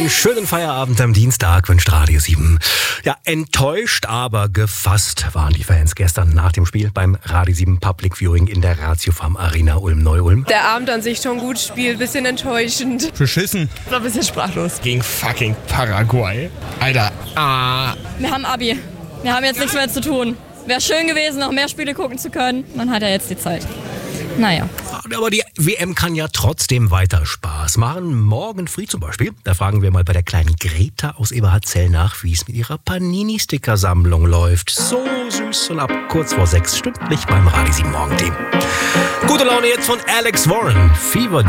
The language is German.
Einen schönen Feierabend am Dienstag wünscht Radio 7. Ja, enttäuscht, aber gefasst waren die Fans gestern nach dem Spiel beim Radio 7 Public Viewing in der Ratiofarm Arena Ulm-Neu-Ulm. Der Abend an sich schon gut spielt, bisschen enttäuschend. Beschissen. Ich war ein bisschen sprachlos. Gegen fucking Paraguay. Alter, Wir haben Abi. Wir haben jetzt nichts mehr zu tun. Wäre schön gewesen, noch mehr Spiele gucken zu können. Man hat ja jetzt die Zeit. Naja. Aber die WM kann ja trotzdem weiter Spaß machen. Morgen früh zum Beispiel, da fragen wir mal bei der kleinen Greta aus Eberhardzell nach, wie es mit ihrer Panini-Sticker-Sammlung läuft. So süß und ab kurz vor 6 stündlich beim Radio 7 Morgenteam. Gute Laune jetzt von Alex Warren. Fever